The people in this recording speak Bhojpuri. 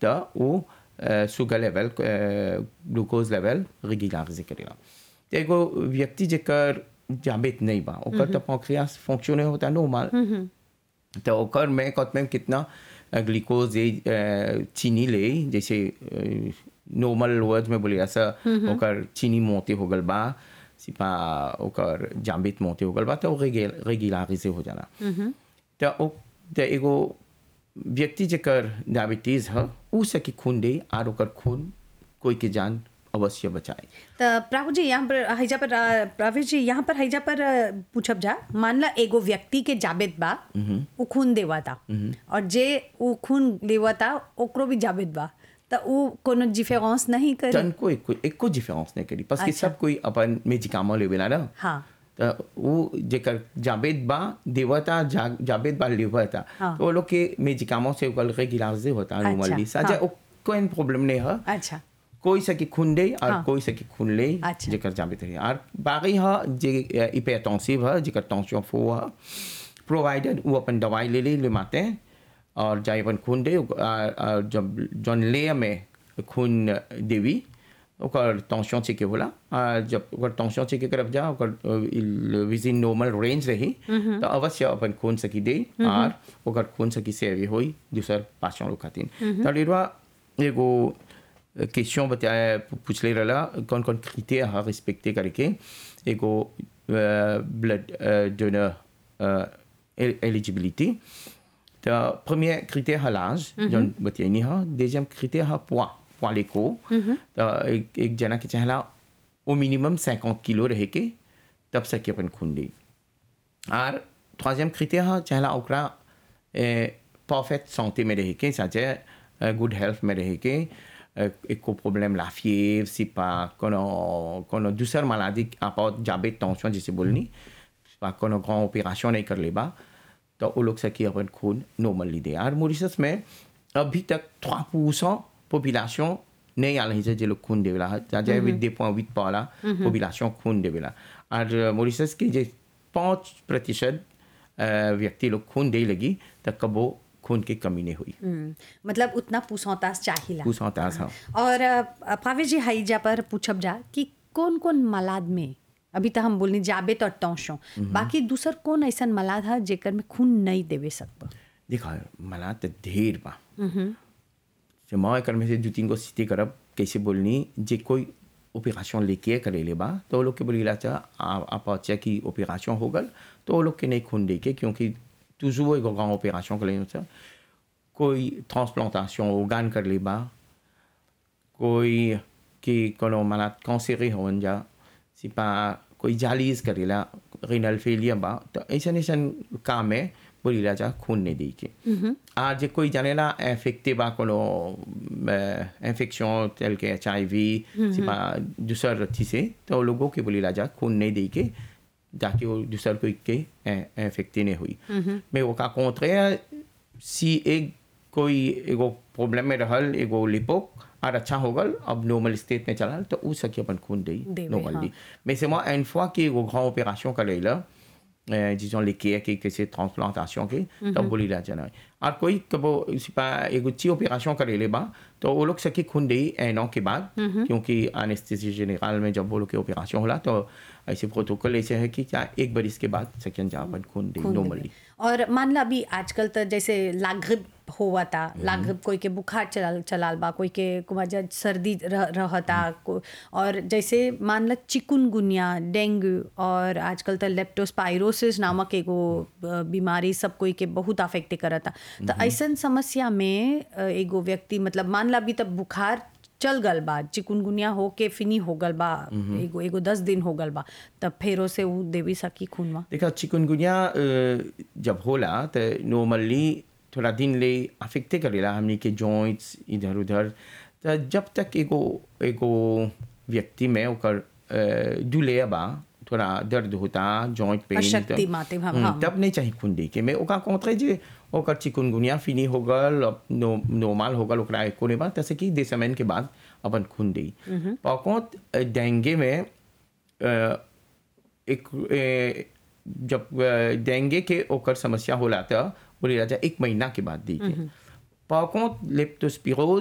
तो वो शुगर लेवल ग्लूकोज लेवल रेगुलराइज करेगा। तो एगो व्यक्ति जेकर जाबित नहीं बा ओकर तो पैंक्रियास फंक्शन होता नॉर्मल, तो ओकर में कत में कितना ग्लूकोज चीनी ले, जैसे नॉर्मल वर्ड में बोलिए ऐसा ओकर चीनी मोती हो गल बा सिपा ओकर जाबित मोती हो गल बा तो रेगुलराइज हो जाना। तो एगो व्यक्ति जेकर डायबिटीज है उ सकी खून दे और ओकर खून कोई के जान अवश्य बचाए। तो प्रभु जी यहाँ पर हैजा पर प्रभु जी यहाँ पर हैजा पर पूछब जा, मान ला एगो व्यक्ति के जाबित बा वो खून देवाता और जे वो खून लेवाता ओकरो भी जाबित बा, तो वो कोनो डिफरेंस नहीं करे? तन को एको डिफरेंस नहीं करी, parce que सब कोई अपन मेडिकामेंट लेवेला ना। हाँ, तो वो जेकर जाबित बा देवता जाबित बा लेवता तो वो लोग के मेडिकामेंट से ओकर रेगुलराइज होता है नॉर्मली साजा कोई प्रॉब्लम नहीं है। अच्छा, कोई सकी खून दे और कोई सकी खून ले जेकर जाबित है। और बाकी है जे हिपरटेंसिव है जेकर टेंशन फो है प्रोवाइडेड वो अपन दवाई ले माते हैं और जाए अपन खून दे और जब जौन ले में खून देवी ओकर टेंशन चेक होला, जब ओकर टेंशन चेक करब जा ओकर विद इन नॉर्मल रेंज रही तो अवश्य अपन खून सकी दे और ओकर खून सकी सेवी होई दूसर पाचन लोग खातिर। तो लेरवा एगो क्वेश्चन बताया पूछले रहला कौन कौन क्राइटेरिया है रिस्पेक्टे करके एगो ब्लड डोनर एलिजिबिलिटी। तो प्रीमियर क्राइटेरिया है लाज जौन बताइनी है, deuxième क्राइटेरिया है poids लेको, तो एक जना के चाहला वो मिनिमम 50 किलो रहे के तब सके अपन खून दे। और troisième क्राइटेरिया है चाहला ओकरा परफेक्ट santé में रहे के, साजे गुड हेल्थ में रहे के, एको प्रॉब्लम ला fièvre si pas कोनो दूसर मालादी आप जाबित टेंशन जैसे बोलनी कोनो ग्रांड ऑपरेशन नहीं कर लेबा तो वो लोग सकी अपन खून नॉर्मली दे। और मॉरिशस में अभी तक 3% पॉपुलेशन नहीं आ रही है जो लोग खून देवेला है, जाए 2.8 पाला पॉपुलेशन खून देवेला। और मॉरिशस के जो 5% व्यक्ति लोग खून दे लगी तो कबो खून की कमी नहीं हुई। मतलब उतना पूछताछ चाहिए। पूछताछ हाँ। और पावे जी हैजा पर पूछब जा कि कौन कौन मलाद में अभी तो हम बोलनी जाबित और टेंशन, बाकी दूसर कौन ऐसा मलाद है जेकर में खून नहीं देवे सकता? देखा मलाद तो ढेर बा, जो मैं कर में से 2-3 को सिटी करब कैसे बोलनी जे कोई ऑपरेशन लेके करे ले बा तो वो लोग के बोली ला आप अच्छा की ऑपरेशन हो गल तो वो लोग के नहीं खून दे के, क्योंकि toujours एगो ग्रांड ऑपरेशन कर ले कोई ट्रांसप्लांटेशन ऑर्गन कर ले बा, कोई की कोनो मलाद कैंसर हो जा सिपा कोई जालीज करेला रीनल फेलियर बा तो ऐसा काम है बोली ला खून नहीं दी के। आज जे कोई जानेला इन्फेक्टे बा कोनो इन्फेक्शन टेल के HIV सिपा दूसर थी से तो लोगों के बोली ला खून नहीं दी के ताकि वो दूसर कोई के इन्फेक्टे नहीं हुई। मैं वो का कॉन्ट्रेयर सी एक कोई एगो प्रॉब्लम में रहल एगो लिपोक और अच्छा हो गल अब नॉर्मल स्टेट में चला तो उ सकी अपन खून they normally. mais c'est moi une fois कि वो ग्रांड ऑपरेशन करे ला disons les qui c'est transplantation के तब बोली ला जाना। और कोई कबो सिपा एगो ची ऑपरेशन करे ले बा तो वो लोग सकी खून दे 1 an के बाद, क्योंकि एनेस्थेसिया जनरल में जब वो लोग के ऑपरेशन होला तो ऐसे प्रोटोकॉल ऐसे है कि क्या 1 बरिस के बाद सेकंड जा अपन खून दे नॉर्मली। और मान ला अभी आजकल तो जैसे लाग्रिप हुआ था, लाग्रिप कोई के बुखार चलाल बा, कोई के कुमार सर्दी रहता, और जैसे मान ला चिकुनगुनिया, डेंगू और आजकल तो लेप्टोस्पाइरोसिस नामक एगो बीमारी सब कोई के बहुत अफेक्ट करता। तो ऐसा समस्या में एगो व्यक्ति मतलब मान ला अभी तब बुखार चल गल बा, चिकुनगुनिया हो के फिनी हो गल बा, एगो 10 दिन हो गल बा, तब फेरो से वो देवी सकी खून में। देखा चिकुनगुनिया जब होला तो नॉर्मली थोड़ा दिन ले अफेक्टे करेला हमनी के जॉइंट्स इधर उधर, तो जब तक एगो व्यक्ति में ओकर दुले बा थोड़ा दर्द होता जॉइंट पेन तब नहीं चाहिए खून दे के। मैं ओका कॉन्ट्रे जे ओकर चिकुनगुनिया फिनी हो गल नॉर्मल हो गल ओकरा एको ने बाद तसे कि 2 समय के बाद अपन खून दे। पकोत डेंगू में एक जब डेंगू के ओकर समस्या होला तो बोली राजा 1 महीना के बाद दी के। पकोत लेप्टोस्पिरोज